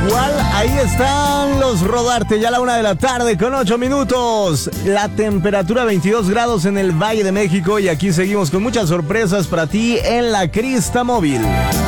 igual, ahí están los Rodarte, ya a la 1:08 p.m. La temperatura 22 grados en el Valle de México y aquí seguimos con muchas sorpresas para ti en la Crista Móvil.